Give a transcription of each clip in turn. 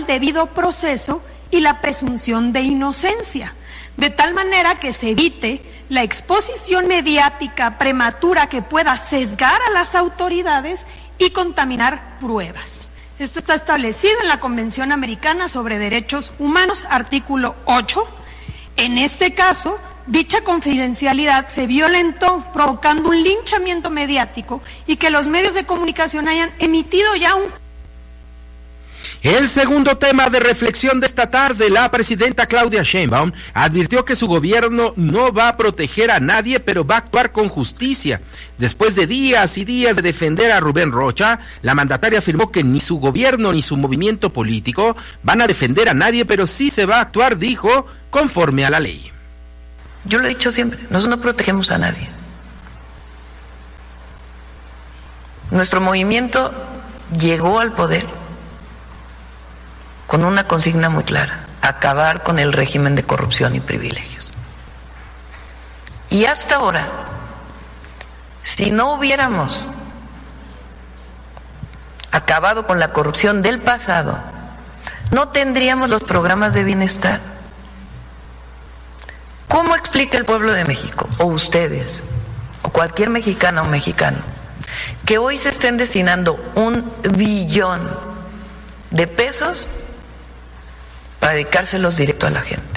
al debido proceso y la presunción de inocencia, de tal manera que se evite la exposición mediática prematura que pueda sesgar a las autoridades y contaminar pruebas. Esto está establecido en la Convención Americana sobre Derechos Humanos, artículo 8. En este caso, dicha confidencialidad se violentó, provocando un linchamiento mediático y que los medios de comunicación hayan emitido ya un... El segundo tema de reflexión de esta tarde, la presidenta Claudia Sheinbaum advirtió que su gobierno no va a proteger a nadie, pero va a actuar con justicia. Después de días y días de defender a Rubén Rocha, la mandataria afirmó que ni su gobierno ni su movimiento político van a defender a nadie, pero sí se va a actuar, dijo, conforme a la ley. Yo lo he dicho siempre, nosotros no protegemos a nadie. Nuestro movimiento llegó al poder con una consigna muy clara: acabar con el régimen de corrupción y privilegios. Y hasta ahora, si no hubiéramos acabado con la corrupción del pasado, no tendríamos los programas de bienestar. ¿Cómo explica el pueblo de México, o ustedes, o cualquier mexicana o mexicano, que hoy se estén destinando 1 billón de pesos para dedicárselos directo a la gente?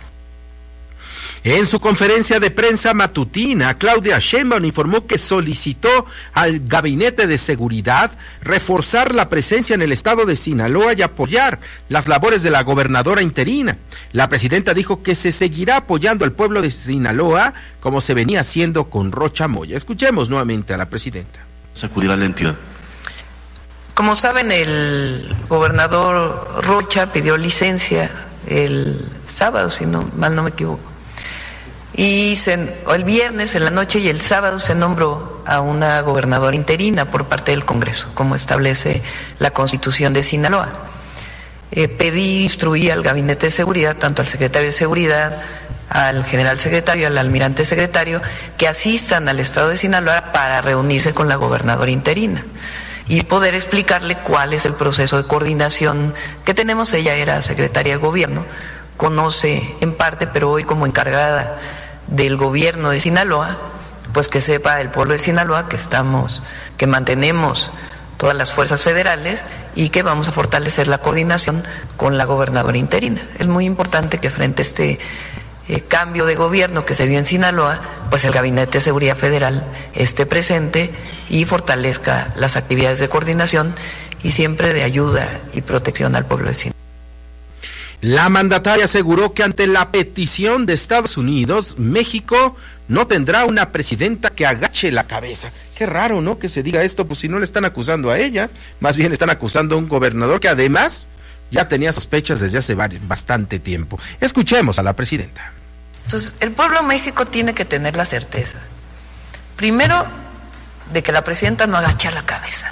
En su conferencia de prensa matutina, Claudia Sheinbaum informó que solicitó al Gabinete de Seguridad reforzar la presencia en el estado de Sinaloa y apoyar las labores de la gobernadora interina. La presidenta dijo que se seguirá apoyando al pueblo de Sinaloa como se venía haciendo con Rocha Moya. Escuchemos nuevamente a la presidenta. Sacudir a la entidad. Como saben, el gobernador Rocha pidió licencia el sábado, si no mal no me equivoco. Y el viernes en la noche y el sábado se nombró a una gobernadora interina por parte del Congreso, como establece la Constitución de Sinaloa. Instruí al Gabinete de Seguridad, tanto al secretario de Seguridad, al general secretario, al almirante secretario, que asistan al estado de Sinaloa para reunirse con la gobernadora interina y poder explicarle cuál es el proceso de coordinación que tenemos. Ella era secretaria de Gobierno, conoce en parte, pero hoy como encargada del gobierno de Sinaloa, pues que sepa el pueblo de Sinaloa que mantenemos todas las fuerzas federales y que vamos a fortalecer la coordinación con la gobernadora interina. Es muy importante que frente a este cambio de gobierno que se dio en Sinaloa, pues el Gabinete de Seguridad Federal esté presente y fortalezca las actividades de coordinación y siempre de ayuda y protección al pueblo de Sinaloa. La mandataria aseguró que ante la petición de Estados Unidos, México no tendrá una presidenta que agache la cabeza. Qué raro, ¿no?, que se diga esto, pues si no le están acusando a ella, más bien están acusando a un gobernador que además ya tenía sospechas desde hace bastante tiempo. Escuchemos a la presidenta. Entonces, el pueblo de México tiene que tener la certeza, primero, de que la presidenta no agacha la cabeza,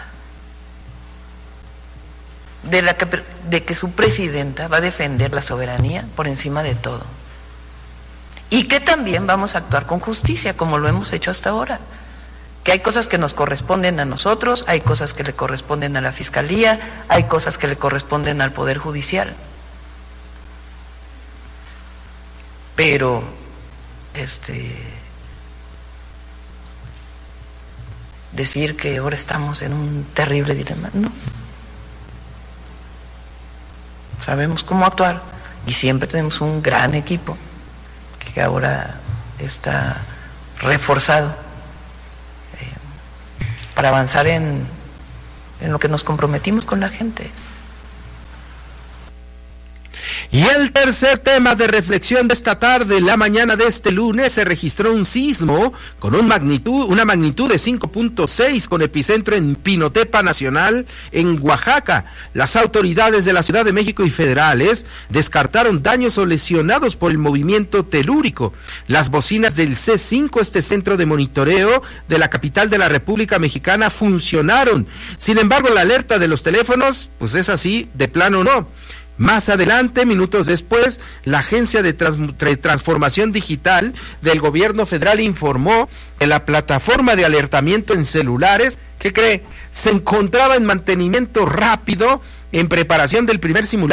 de que su presidenta va a defender la soberanía por encima de todo, y que también vamos a actuar con justicia como lo hemos hecho hasta ahora, que hay cosas que nos corresponden a nosotros, hay cosas que le corresponden a la Fiscalía, hay cosas que le corresponden al Poder Judicial, pero decir que ahora estamos en un terrible dilema, no. Sabemos cómo actuar y siempre tenemos un gran equipo que ahora está reforzado para avanzar en lo que nos comprometimos con la gente. Y el tercer tema de reflexión de esta tarde, la mañana de este lunes, se registró un sismo con una magnitud de 5.6 con epicentro en Pinotepa Nacional, en Oaxaca. Las autoridades de la Ciudad de México y federales descartaron daños o lesionados por el movimiento telúrico. Las bocinas del C5, este centro de monitoreo de la capital de la República Mexicana, funcionaron. Sin embargo, la alerta de los teléfonos, pues es así, de plano no. Más adelante, minutos después, la Agencia de Transformación Digital del Gobierno Federal informó que la plataforma de alertamiento en celulares, ¿qué cree?, se encontraba en mantenimiento rápido en preparación del primer simulacro